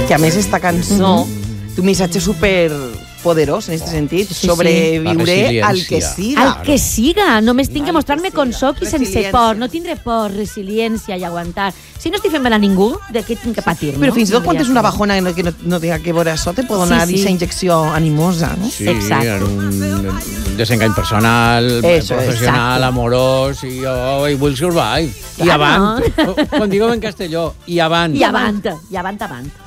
que a més esta cançó té un missatge super poderós en aquest sentit, sobreviuré al que siga. Al que siga, només tinc que mostrar-me com soc i sense por, no tindré por, resiliència i aguantar. Si no estic fent mal a ningú, de què tinc que patir, no? Però fins i tot quan és una bajona que no tinga que veure això, te pot donar aquesta injecció animosa, no? Sí, un desengany personal, professional, amorós, i will survive. I avant, com digueu en castelló, i avant. I avant.